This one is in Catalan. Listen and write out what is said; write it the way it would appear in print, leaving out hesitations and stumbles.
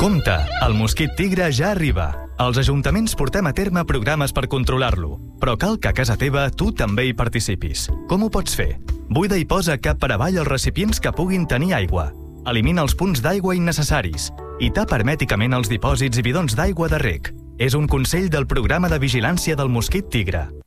Compte, el mosquit tigre ja arriba. Els ajuntaments portem a terme programes per controlar-lo, però cal que a casa teva tu també hi participis. Com ho pots fer? Buida i posa cap per avall els recipients que puguin tenir aigua. Elimina els punts d'aigua innecessaris i tapa hermèticament els dipòsits i bidons d'aigua de reg. És un consell del Programa de Vigilància del Mosquit Tigre.